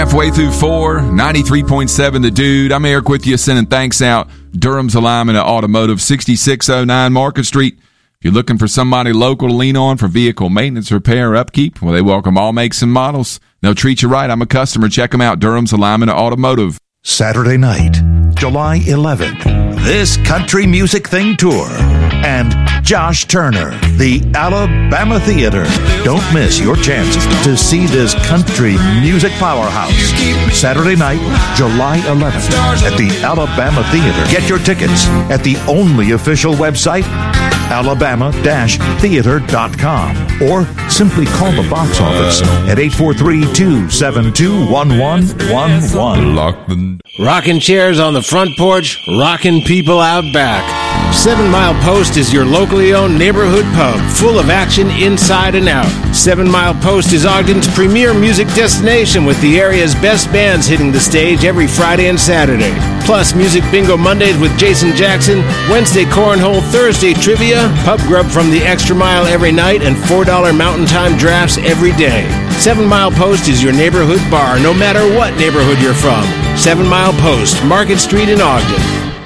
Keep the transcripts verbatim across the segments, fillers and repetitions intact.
Halfway through four, ninety-three point seven The Dude. I'm Eric with you, sending thanks out. Durham's Alignment of Automotive, sixty-six oh nine Market Street. If you're looking for somebody local to lean on for vehicle maintenance, repair, or upkeep, well, they welcome all makes and models. They'll treat you right. I'm a customer. Check them out. Durham's Alignment of Automotive. Saturday night, July eleventh, This Country Music Thing Tour and Josh Turner, the Alabama Theater. Don't miss your chance to see this country music powerhouse. Saturday night, July eleventh, at the Alabama Theater. Get your tickets at the only official website, alabama dash theater dot com, or simply call the box office at eight four three, two seven two, one one one one. Rocking chairs on the front porch, rocking people out back. Seven Mile Post is your locally owned neighborhood pub, full of action inside and out. Seven Mile Post is Ogden's premier music destination, with the area's best bands hitting the stage every Friday and Saturday. Plus, Music Bingo Mondays with Jason Jackson, Wednesday Cornhole, Thursday Trivia, pub grub from the Extra Mile every night, and four dollar Mountain Time drafts every day. Seven Mile Post is your neighborhood bar, no matter what neighborhood you're from. Seven Mile Post, Market Street in Ogden.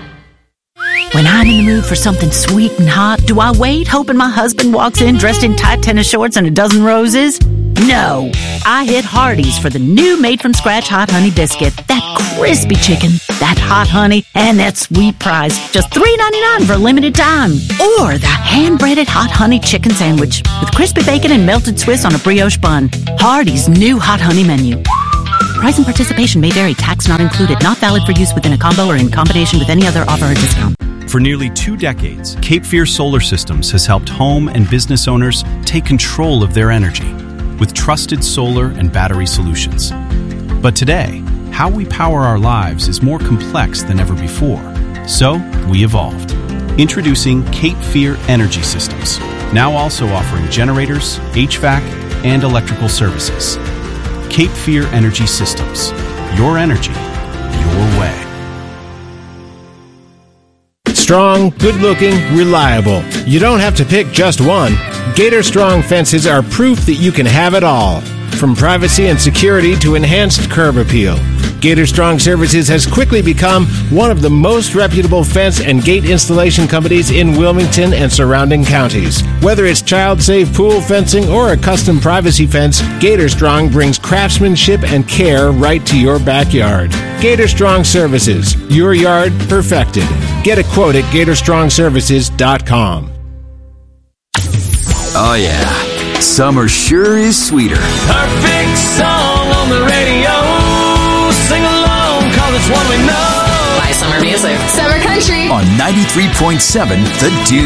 When I'm in the mood for something sweet and hot, do I wait hoping my husband walks in dressed in tight tennis shorts and a dozen roses? No. I hit Hardee's for the new made-from-scratch Hot Honey Biscuit. That crispy chicken, that hot honey, and that sweet price. Just three ninety-nine for a limited time. Or the hand-breaded Hot Honey Chicken Sandwich with crispy bacon and melted Swiss on a brioche bun. Hardee's new Hot Honey menu. Price and participation may vary. Tax not included. Not valid for use within a combo or in combination with any other offer or discount. For nearly two decades, Cape Fear Solar Systems has helped home and business owners take control of their energy with trusted solar and battery solutions. But today, how we power our lives is more complex than ever before. So, we evolved. Introducing Cape Fear Energy Systems, now also offering generators, H V A C, and electrical services. Cape Fear Energy Systems. Your energy, your way. Strong, good-looking, reliable. You don't have to pick just one. Gator Strong fences are proof that you can have it all. From privacy and security to enhanced curb appeal, Gator Strong Services has quickly become one of the most reputable fence and gate installation companies in Wilmington and surrounding counties. Whether it's child-safe pool fencing or a custom privacy fence, Gator Strong brings craftsmanship and care right to your backyard. Gator Strong Services, your yard perfected. Get a quote at gator strong services dot com. Oh yeah, summer sure is sweeter. Perfect song on the radio. Sing along, cause it's one we know. Buy summer music. Summer country. On ninety-three point seven The Dude.